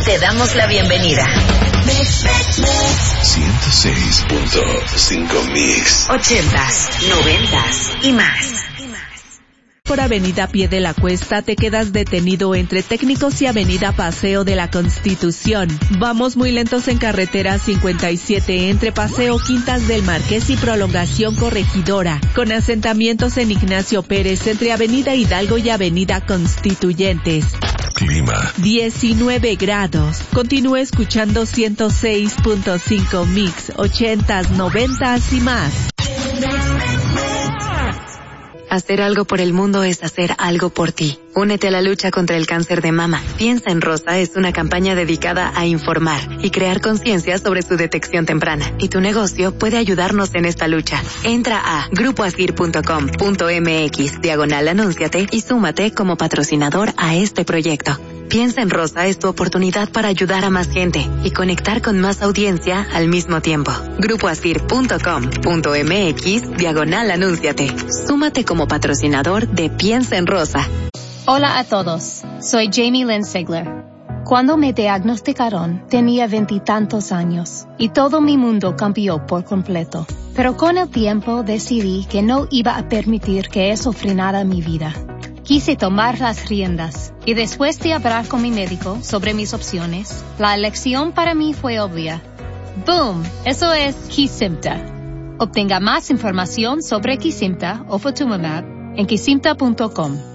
Te damos la bienvenida. 106.5 Mix. 80s, 90s y más. Por Avenida Pie de la Cuesta te quedas detenido entre Técnicos y Avenida Paseo de la Constitución. Vamos muy lentos en carretera 57 entre Paseo Quintas del Marqués y Prolongación Corregidora, con asentamientos en Ignacio Pérez entre Avenida Hidalgo y Avenida Constituyentes. Clima 19 grados. Continúa escuchando 106.5 Mix, 80s, 90s y más. Hacer algo por el mundo es hacer algo por ti. Únete a la lucha contra el cáncer de mama. Piensa en Rosa es una campaña dedicada a informar y crear conciencia sobre su detección temprana. Y tu negocio puede ayudarnos en esta lucha. Entra a grupoasir.com.mx/anúnciate y súmate como patrocinador a este proyecto. Piensa en Rosa es tu oportunidad para ayudar a más gente y conectar con más audiencia al mismo tiempo. grupoasir.com.mx/anúnciate. Súmate como patrocinador de Piensa en Rosa. Hola a todos, soy Jamie Lynn Sigler. Cuando me diagnosticaron, tenía 20 y tantos años y todo mi mundo cambió por completo. Pero con el tiempo decidí que no iba a permitir que eso frenara mi vida. Quise tomar las riendas y después de hablar con mi médico sobre mis opciones, la elección para mí fue obvia. ¡Boom! Eso es Kesimpta. Obtenga más información sobre Kesimpta o Ofatumumab en kesimpta.com.